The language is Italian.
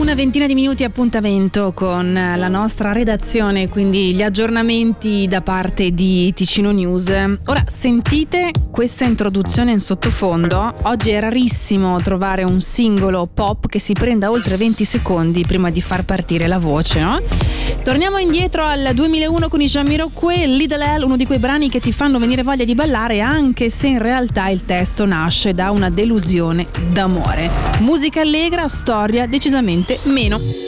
Una ventina di minuti appuntamento con la nostra redazione, quindi gli aggiornamenti da parte di Ticino News. Ora sentite questa introduzione in sottofondo. Oggi è rarissimo trovare un singolo pop che si prenda oltre 20 secondi prima di far partire la voce, no? Torniamo indietro al 2001 con i Jamiroquai, Little L, uno di quei brani che ti fanno venire voglia di ballare anche se in realtà il testo nasce da una delusione d'amore. Musica allegra, storia decisamente meno.